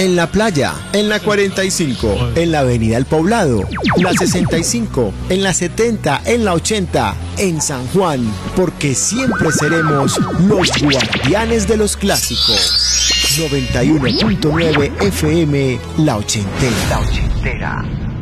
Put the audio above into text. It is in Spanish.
en la playa, en la 45, en la avenida El Poblado, la 65, en la 70, en la 80, en San Juan, porque siempre seremos los guardianes de los clásicos. 91.9 FM, La Ochentera.